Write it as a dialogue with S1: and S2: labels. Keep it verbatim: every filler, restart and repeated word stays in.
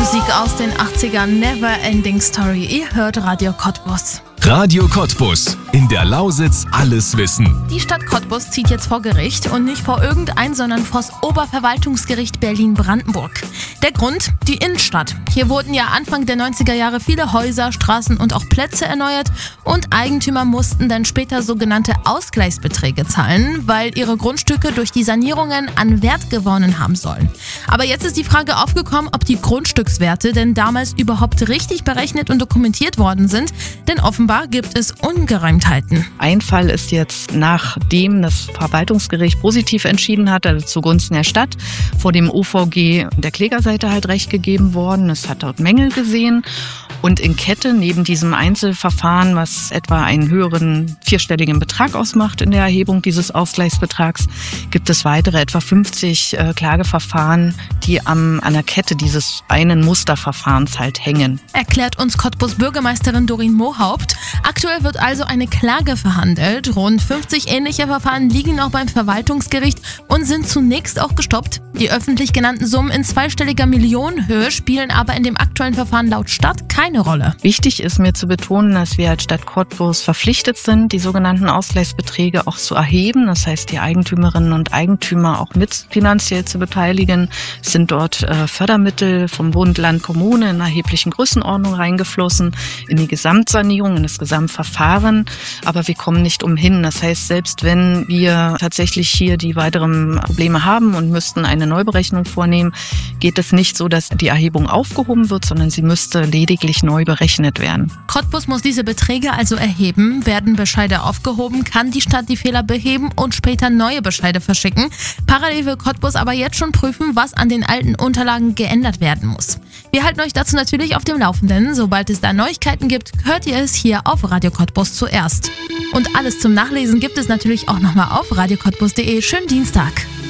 S1: Musik aus den achtzigern, Never Ending Story. Ihr hört Radio Cottbus.
S2: Radio Cottbus. In der Lausitz alles wissen.
S1: Die Stadt Cottbus zieht jetzt vor Gericht und nicht vor irgendein, sondern vors Oberverwaltungsgericht Berlin-Brandenburg. Der Grund? Die Innenstadt. Hier wurden ja Anfang der neunziger Jahre viele Häuser, Straßen und auch Plätze erneuert und Eigentümer mussten dann später sogenannte Ausgleichsbeträge zahlen, weil ihre Grundstücke durch die Sanierungen an Wert gewonnen haben sollen. Aber jetzt ist die Frage aufgekommen, ob die Grundstückswerte denn damals überhaupt richtig berechnet und dokumentiert worden sind, denn offenbar gibt es Ungereimtheiten.
S3: Ein Fall ist jetzt, nachdem das Verwaltungsgericht positiv entschieden hat, also zugunsten der Stadt, vor dem O V G der Klägerseite halt Recht gegeben worden. Es hat dort Mängel gesehen. Und in Kette, neben diesem Einzelverfahren, was etwa einen höheren vierstelligen Betrag ausmacht in der Erhebung dieses Ausgleichsbetrags, gibt es weitere etwa fünfzig äh, Klageverfahren, die am, an der Kette dieses einen Musterverfahrens halt hängen.
S1: Erklärt uns Cottbus Bürgermeisterin Doreen Mohaupt. Aktuell wird also eine Klage verhandelt. Rund fünfzig ähnliche Verfahren liegen noch beim Verwaltungsgericht und sind zunächst auch gestoppt. Die öffentlich genannten Summen in zweistelliger Millionenhöhe spielen aber in dem aktuellen Verfahren laut Stadt keine Rolle.
S3: Wichtig ist mir zu betonen, dass wir als Stadt Cottbus verpflichtet sind, die sogenannten Ausgleichsbeträge auch zu erheben. Das heißt, die Eigentümerinnen und Eigentümer auch mit finanziell zu beteiligen. Es sind dort äh, Fördermittel vom Bund, Land, Kommune in erheblichen Größenordnung reingeflossen, in die Gesamtsanierung, in das Gesamtverfahren. Aber wir kommen nicht umhin. Das heißt, selbst wenn wir tatsächlich hier die weiteren Probleme haben und müssten eine Neuberechnung vornehmen, geht es nicht so, dass die Erhebung aufgehoben wird, sondern sie müsste lediglich neu berechnet werden.
S1: Cottbus muss diese Beträge also erheben. Werden Bescheide aufgehoben, kann die Stadt die Fehler beheben und später neue Bescheide verschicken. Parallel will Cottbus aber jetzt schon prüfen, was an den alten Unterlagen geändert werden muss. Wir halten euch dazu natürlich auf dem Laufenden. Sobald es da Neuigkeiten gibt, hört ihr es hier auf Radio Cottbus zuerst. Und alles zum Nachlesen gibt es natürlich auch nochmal auf radio cottbus punkt de. Schönen Dienstag.